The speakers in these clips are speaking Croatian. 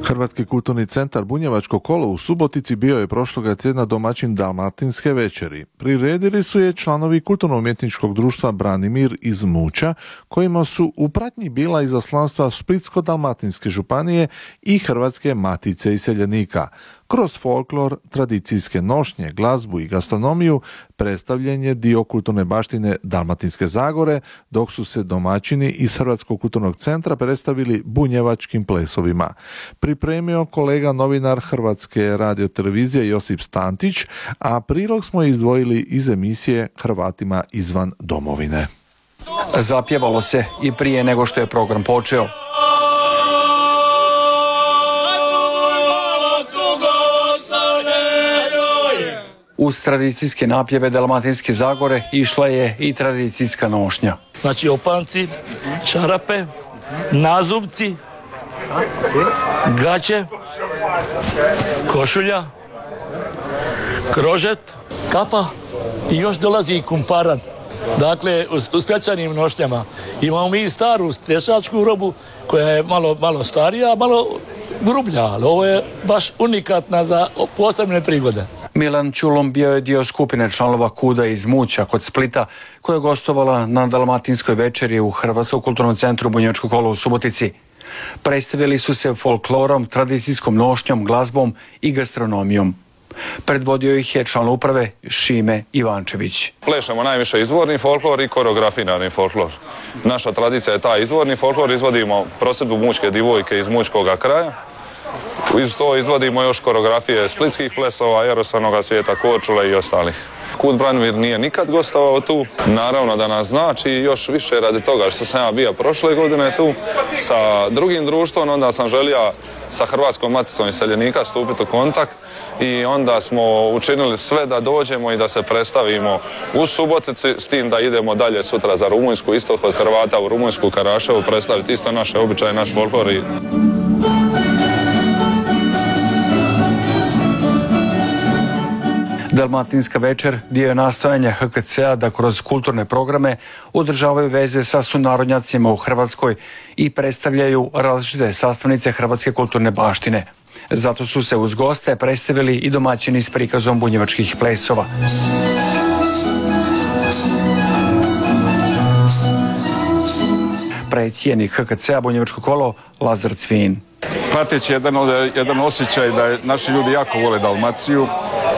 Hrvatski kulturni centar Bunjevačko kolo u Subotici bio je prošloga tjedna domaćin Dalmatinske večeri. Priredili su je članovi kulturno-umjetničkog društva Branimir iz Muća, kojima su u pratnji bila izaslanstva Splitsko-dalmatinske županije i Hrvatske matice iseljenika. Kroz folklor, tradicijske nošnje, glazbu i gastronomiju predstavljen je dio kulturne baštine Dalmatinske Zagore, dok su se domaćini iz Hrvatskog kulturnog centra predstavili bunjevačkim plesovima. Pripremio kolega novinar Hrvatske radiotelevizije Josip Stantić, a prilog smo izdvojili iz emisije Hrvatima izvan domovine. Zapjevalo se i prije nego što je program počeo. Uz tradicijske napjeve Dalmatinske Zagore išla je i tradicijska nošnja. Znači opanci, čarape, nazubci, gaće, košulja, krožet, kapa i još dolazi i kumparan. Dakle, u svečanim nošnjama. Imamo mi staru stešačku robu koja je malo starija, malo grublja, ali ovo je baš unikatna za posebne prigode. Milan Čulom bio je dio skupine članova KUD-a iz Muća kod Splita, koja je gostovala na Dalmatinskoj večeri u Hrvatskom kulturnom centru Bunjevačko kolo u Subotici. Predstavili su se folklorom, tradicijskom nošnjom, glazbom i gastronomijom. Predvodio ih je član uprave Šime Ivančević. Plešemo najviše izvorni folklor i koreografirani folklor. Naša tradicija je taj izvorni folklor, izvodimo prosudbu mućke divojke iz mućkoga kraja. Iz to izvodimo još koreografije splitskih plesova, Jarosanoga svijeta, Korčule i ostalih. KUD Branimir nije nikad gostovao tu, naravno da nas znači još više radi toga što sam ja bio prošle godine tu sa drugim društvom, onda sam želio sa Hrvatskom maticom iseljenika stupiti u kontakt i onda smo učinili sve da dođemo i da se predstavimo u Subotici, s tim da idemo dalje sutra za Rumunjsku, isto kod Hrvata u Rumunjsku, Karaševu, predstaviti isto naše običaje, naš folklor. Dalmatinska večer dio je nastojanja HKC-a da kroz kulturne programe održavaju veze sa sunarodnjacima u Hrvatskoj i predstavljaju različite sastavnice hrvatske kulturne baštine. Zato su se uz goste predstavili i domaćini s prikazom bunjevačkih plesova. Predsjednik HKC-a Bunjevačko kolo Lazar Cvin. Prateći jedan osjećaj da naši ljudi jako vole Dalmaciju,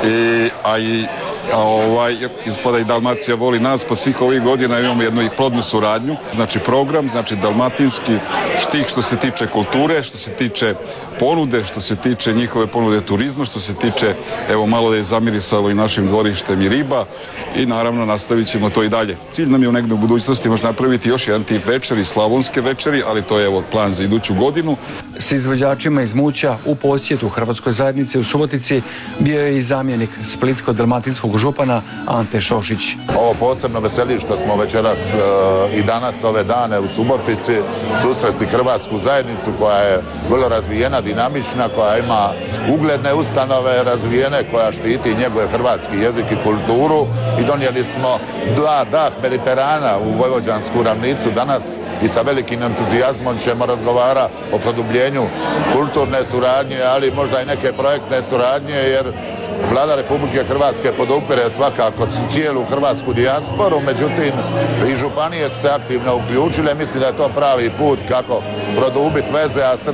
ispada i Dalmacija voli nas, pa svih ovih godina imamo jednu i plodnu suradnju. Znači program, znači dalmatinski štih što se tiče kulture, što se tiče ponude, što se tiče njihove ponude turizma, što se tiče, evo malo da je zamirisalo i našim dvorištem i riba i naravno nastavit ćemo to i dalje. Cilj nam je u negdje u budućnosti možda napraviti još jedan tip večeri, slavonske večeri, ali to je evo plan za iduću godinu. S izvođačima iz Muća u posjetu Hrvatskoj zajednici u Subotici bio je i zamjenik splitsko-dalmatinskog župana Ante Šošić. Ovo posebno veseli što smo večeras i danas ove dane u Subotici susresti Hrvatsku zajednicu koja je vrlo razvijena, dinamična, koja ima ugledne ustanove razvijene, koja štiti i njeguje hrvatski jezik i kulturu i donijeli smo dva dah Mediterana u Vojvođansku ravnicu danas i sa velikim entuzijazmom ćemo razgovarati o produbljenju kulturne suradnje, ali možda i neke projektne suradnje, jer Vlada Republike Hrvatske podupire svakako cijelu hrvatsku dijasporu, međutim i županije su se aktivno uključile. Mislim da je to pravi put kako produbiti veze, a